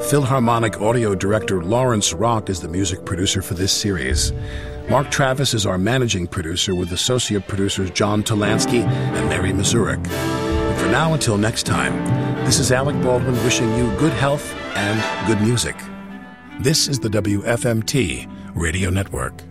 Philharmonic audio director Lawrence Rock is the music producer for this series. Mark Travis is our managing producer with associate producers John Talansky and Mary Mazurek. And for now, until next time, this is Alec Baldwin wishing you good health and good music. This is the WFMT Radio Network.